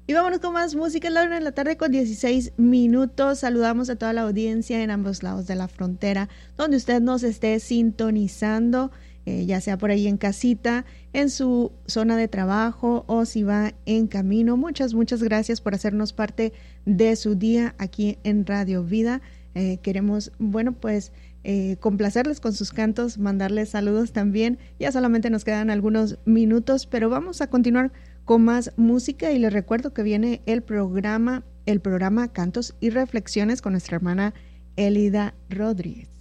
Y vámonos con más música. La 1 de la tarde con 16 minutos. Saludamos a toda la audiencia en ambos lados de la frontera, donde usted nos esté sintonizando, ya sea por ahí en casita, en su zona de trabajo o si va en camino. Muchas gracias por hacernos parte de su día aquí en Radio Vida. Queremos, complacerles con sus cantos, mandarles saludos también. Ya solamente nos quedan algunos minutos, pero vamos a continuar con más música y les recuerdo que viene el programa Cantos y Reflexiones con nuestra hermana Elida Rodríguez.